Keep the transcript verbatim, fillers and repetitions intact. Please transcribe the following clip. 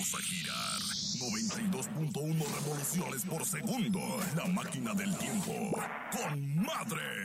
a girar. noventa y dos punto uno revoluciones por segundo. La máquina del tiempo. ¡Con madre!